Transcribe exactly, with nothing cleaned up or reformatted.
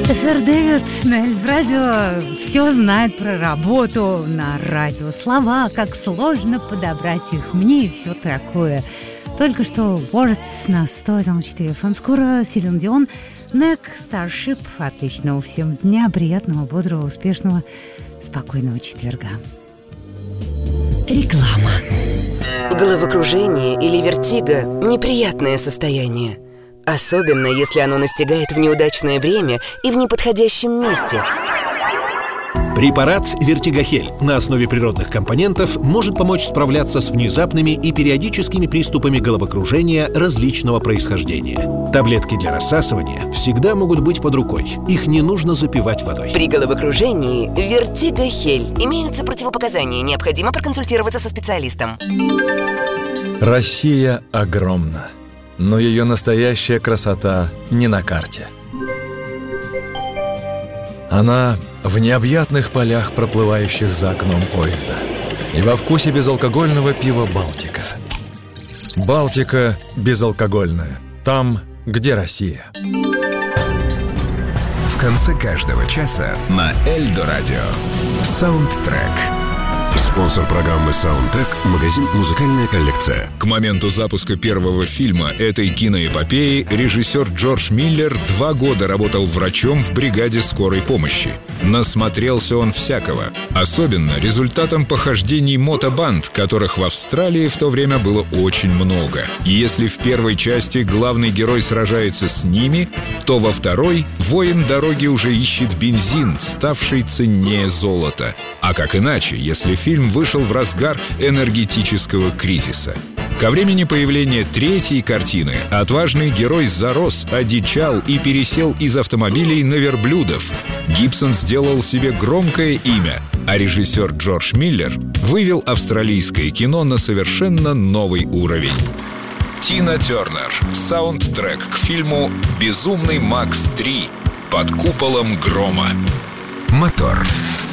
Сэр Дэвид на Эльдорадо все знает про работу на радио. Слова, как сложно подобрать их, мне и все такое. Только что Words на сто четыре эф эм. Скоро Селин Дион, Neck, Starship. Отличного всем дня, приятного, бодрого, успешного, спокойного четверга. Реклама. Головокружение или вертиго – неприятное состояние. Особенно, если оно настигает в неудачное время и в неподходящем месте. Препарат «Вертигохель» на основе природных компонентов может помочь справляться с внезапными и периодическими приступами головокружения различного происхождения. Таблетки для рассасывания всегда могут быть под рукой. Их не нужно запивать водой. При головокружении «Вертигохель» имеются противопоказания. Необходимо проконсультироваться со специалистом. Россия огромна, но ее настоящая красота не на карте. Она в необъятных полях, проплывающих за окном поезда, и во вкусе безалкогольного пива «Балтика». «Балтика» безалкогольная. Там, где Россия. В конце каждого часа на Эльдорадо саундтрек. Спонсор программы «Саундтрек» – магазин «Музыкальная коллекция». К моменту запуска первого фильма этой киноэпопеи режиссер Джордж Миллер два года работал врачом в бригаде скорой помощи. Насмотрелся он всякого. Особенно результатом похождений мотобанд, которых в Австралии в то время было очень много. И если в первой части главный герой сражается с ними, то во второй воин дороги уже ищет бензин, ставший ценнее золота. А как иначе, если фильм вышел в разгар энергетического кризиса? Ко времени появления третьей картины отважный герой зарос, одичал и пересел из автомобилей на верблюдов. Гибсон сделал себе громкое имя, а режиссер Джордж Миллер вывел австралийское кино на совершенно новый уровень. Тина Тернер. Саундтрек к фильму «Безумный Макс три. Под куполом грома». Мотор.